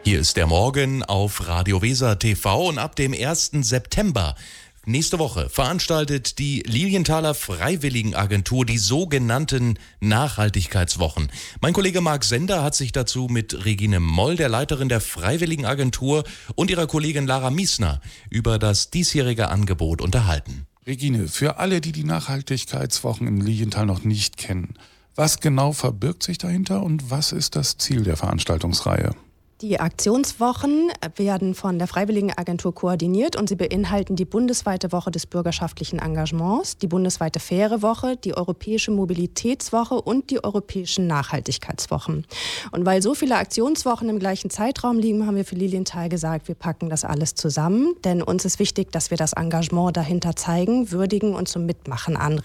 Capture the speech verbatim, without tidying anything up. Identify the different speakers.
Speaker 1: Hier ist der Morgen auf Radio Weser T V und ab dem ersten September nächste Woche veranstaltet die Lilienthaler Freiwilligenagentur die sogenannten Nachhaltigkeitswochen. Mein Kollege Marc Sender hat sich dazu mit Regine Moll, der Leiterin der Freiwilligenagentur, und ihrer Kollegin Lara Miesner über das diesjährige Angebot unterhalten.
Speaker 2: Regine, für alle, die die Nachhaltigkeitswochen in Lilienthal noch nicht kennen, was genau verbirgt sich dahinter und was ist das Ziel der Veranstaltungsreihe?
Speaker 3: Die Aktionswochen werden von der Freiwilligenagentur koordiniert und sie beinhalten die bundesweite Woche des bürgerschaftlichen Engagements, die bundesweite faire Woche, die europäische Mobilitätswoche und die europäischen Nachhaltigkeitswochen. Und weil so viele Aktionswochen im gleichen Zeitraum liegen, haben wir für Lilienthal gesagt, wir packen das alles zusammen, denn uns ist wichtig, dass wir das Engagement dahinter zeigen, würdigen und zum Mitmachen anregen.